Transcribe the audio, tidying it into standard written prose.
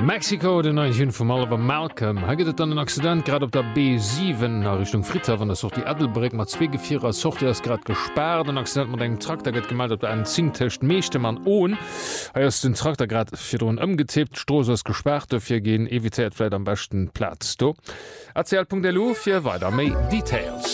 Mexiko den Jun vum Oliver Malcolm haget an den Accident grad op der B7 nach Richtung Fritter wann der soch die Adelbreck mat zwe Gevierer Sochte ass grad gesperrt den Accident mat engem Traktor gët gemalt op der en Zingtecht meeschte man ohn eiers den Traktor grad fir un ëmgetippt Stroos ass gesperrt fir gin evitéitläit am besten Platz do. ACL.delu fir weiter méi Details.